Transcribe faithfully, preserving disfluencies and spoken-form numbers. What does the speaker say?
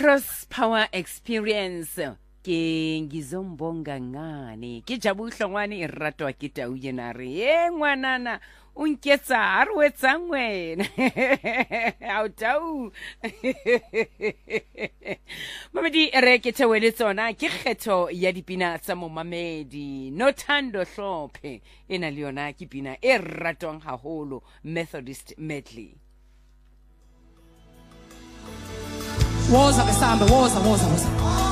Cross Power Experience ke ngizombonga ngani ke Jabu Hlongwane irato wa kita uyenari ye ngwanana o nketsa a re wetsang wena au tau mamedi re ke tshwele tsona ke kgetho ya dipina tsa momamedi Nothando Hlophe ena le yona ke pina e ratwang haholo Methodist medley. Woza besamba woza woza woza